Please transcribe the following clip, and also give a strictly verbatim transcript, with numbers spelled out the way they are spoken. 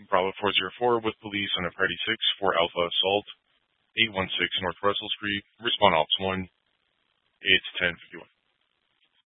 Bravo four zero four with police on a Party six for Alpha Assault, eight one six North Russell Street. Respond Ops one, it's ten fifty-one.